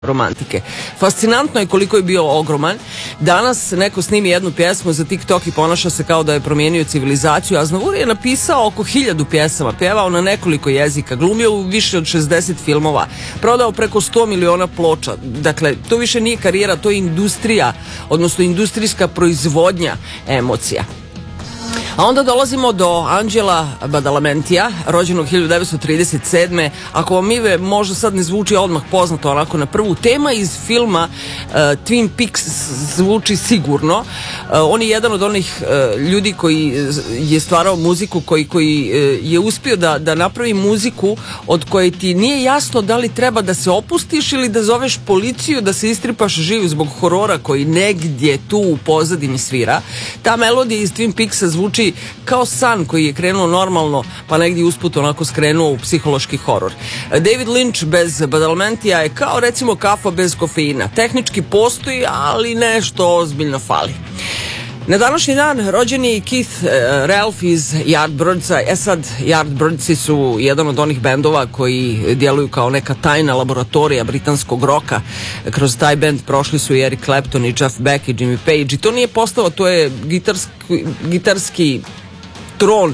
romantike. Fascinantno je koliko je bio ogroman. Danas neko snimi jednu pjesmu za TikTok i ponaša se kao da je promijenio civilizaciju. Aznavour je napisao oko 1000 pjesama, pjevao na nekoliko jezika, glumio u više od 60 filmova, prodao preko 100 miliona ploča. Dakle, to više nije karijera, to je industrija, odnosno industrijska proizvodnja emocija. A onda dolazimo do Angela Badalamentija, rođenog 1937. Ako vam Ive možda sad ne zvuči odmah poznato onako na prvu, tema iz filma Twin Peaks zvuči sigurno. On je jedan od onih ljudi koji je stvarao muziku, koji je uspio da napravi muziku od koje ti nije jasno da li treba da se opustiš ili da zoveš policiju, da se istripaš živ zbog horora koji negdje tu u pozadini svira. Ta melodija iz Twin Peaksa zvuči kao san koji je krenuo normalno, pa negdje usput onako skrenuo u psihološki horor. David Lynch bez Badalamentija je kao recimo kafa bez kofeina. Tehnički postoji, ali nešto ozbiljno fali. Na današnji dan rođen je Keith Relf iz Yardbirdsa. Sad, Yardbirdsi su jedan od onih bendova koji djeluju kao neka tajna laboratorija britanskog roka. Kroz taj bend prošli su i Eric Clapton i Jeff Beck i Jimmy Page. I to nije postao, to je gitarski tron.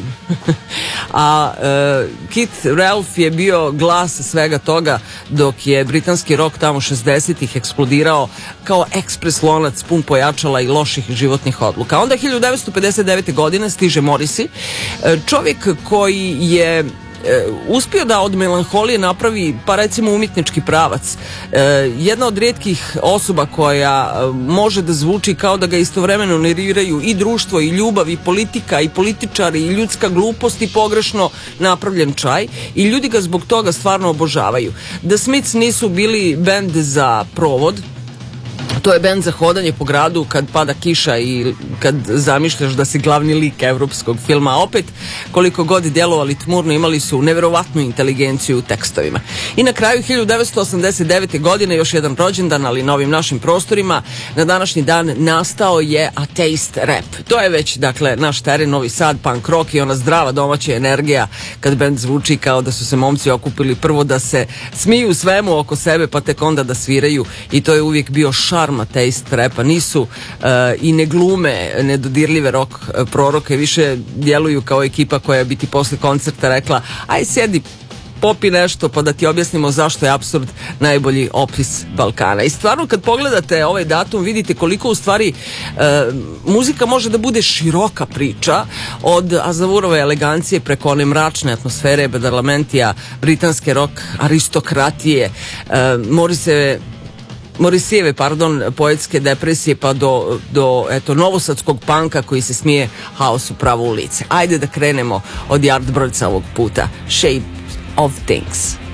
A Keith Relf je bio glas svega toga dok je britanski rock tamo 60-ih eksplodirao kao ekspres lonac pun pojačala i loših životnih odluka. Onda 1959. godine stiže Morrissey, čovjek koji je uspio da od melanholije napravi pa recimo umjetnički pravac. Jedna od rijetkih osoba koja može da zvuči kao da ga istovremeno nerviraju i društvo i ljubav i politika i političari i ljudska glupost i pogrešno napravljen čaj i ljudi ga zbog toga stvarno obožavaju. The Smiths nisu bili bend za provod, to je bend za hodanje po gradu kad pada kiša i kad zamišljaš da si glavni lik evropskog filma. A opet, koliko god djelovali tmurno, imali su neverovatnu inteligenciju u tekstovima. I na kraju 1989. godine još jedan rođendan, ali na ovim našim prostorima, na današnji dan nastao je ateist rap. To je već, dakle, naš teren, Novi Sad, punk rock i ona zdrava domaća energija kad bend zvuči kao da su se momci okupili prvo da se smiju svemu oko sebe, pa tek onda da sviraju, i to je uvijek bio šarm ateist repa. Nisu i ne glume nedodirljive rock proroke, više djeluju kao ekipa koja bi ti posle koncerta rekla aj sjedi, popi nešto pa da ti objasnimo zašto je apsurd najbolji opis Balkana. I stvarno kad pogledate ovaj datum vidite koliko u stvari muzika može da bude široka priča, od Aznavourove elegancije preko one mračne atmosfere Badalamentija, britanske rock aristokratije, Morrisijeve, poetske depresije, pa do eto, novosadskog panka koji se smije haosu pravo u lice. Ajde da krenemo od Yardbirdsa ovog puta. Shape of Things.